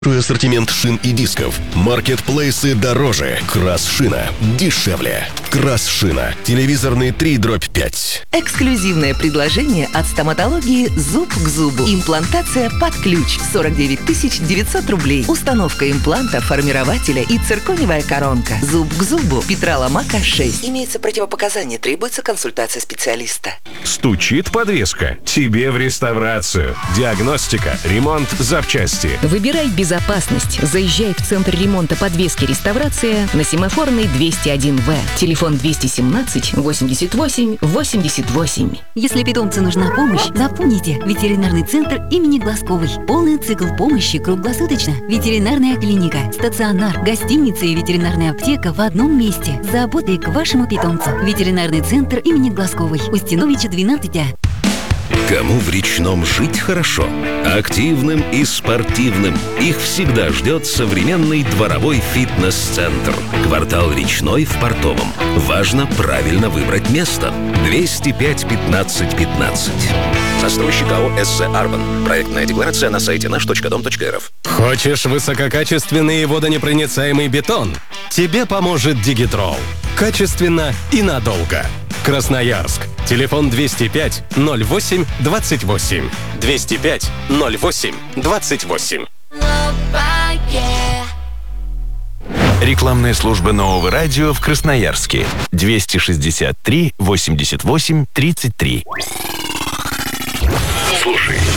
Ассортимент шин и дисков. Маркетплейсы дороже. Красшина дешевле. Красшина. Телевизорный 3/5. Эксклюзивное предложение от стоматологии «Зуб к зубу». Имплантация под ключ. 49 900 рублей. Установка импланта, формирователя и циркониевая коронка. «Зуб к зубу». Петра Ломака, 6. Имеется противопоказание. Требуется консультация специалиста. Стучит подвеска? Тебе в реставрацию. Диагностика, ремонт, запчасти. Выбирай безопасность. Заезжай в Центр ремонта подвески «Реставрация» на Семафорной 201В. Телефон 217 88 88. Если питомцу нужна помощь, запомните: ветеринарный центр имени Глазковой. Полный цикл помощи круглосуточно. Ветеринарная клиника, стационар, гостиница и ветеринарная аптека в одном месте. С заботой к вашему питомцу. Ветеринарный центр имени Глазковой. Устиновича, 12А. Кому в Речном жить хорошо? Активным и спортивным. Их всегда ждет современный дворовой фитнес-центр. Квартал Речной в Портовом. Важно правильно выбрать место. 205 15 15. Застройщик АО «СЗ Арбан». Проектная декларация на сайте наш.дом.рф. Хочешь высококачественный и водонепроницаемый бетон? Тебе поможет Дигитрол. Качественно и надолго. Красноярск. Телефон 205 08 28. 205 08 28. Рекламная служба Нового радио в Красноярске. 263 88 33. Слушай